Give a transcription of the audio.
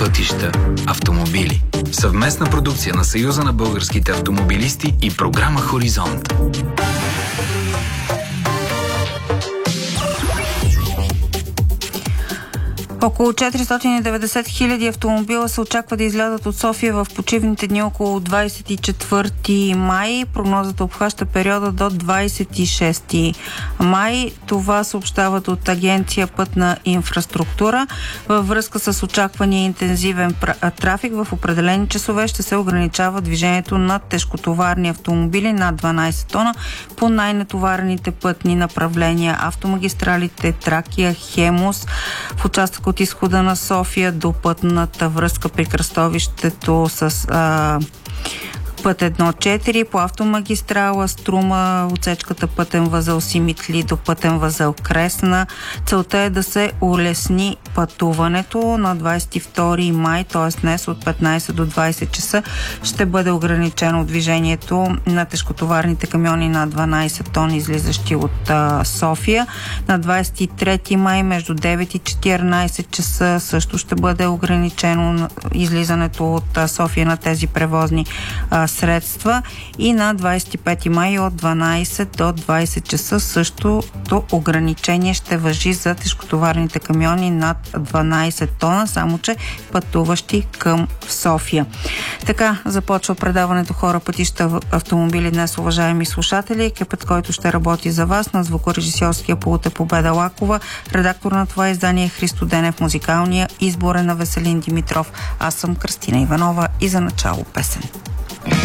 пътища, автомобили. Съвместна продукция на Съюза на българските автомобилисти и програма Хоризонт. Около 490 хиляди автомобила се очаква да излязат от София в почивните дни около 24 май. Прогнозата обхваща периода до 26 май. Това съобщават от Агенция Пътна инфраструктура. Във връзка с очаквания интензивен трафик в определени часове ще се ограничава движението на тежкотоварни автомобили над 12 тона по най-натоварените пътни направления. Автомагистралите Тракия, Хемус, в участък от изхода на София до пътната връзка при кръстовището с път 1-4, по автомагистрала Струма, отсечката пътен възел Симитли до пътен възел Кресна. Целта е да се улесни пътуването. На 22 май, т.е. днес от 15 до 20 часа, ще бъде ограничено движението на тежкотоварните камиони на 12 тонни, излизащи от София. На 23 май между 9 и 14 часа също ще бъде ограничено излизането от София на тези превозни средства, и на 25 май от 12 до 20 часа същото ограничение ще важи за тежкотоварните камиони над 12 тона, само че пътуващи към София. Така започва предаването Хора, пътища, автомобили днес, уважаеми слушатели. Екипът, който ще работи за вас, на звукорежисьорския пулт е Победа Лакова, редактор на това издание Христо Денев, музикалния избор е на Веселин Димитров. Аз съм Кръстина Иванова и за начало песен.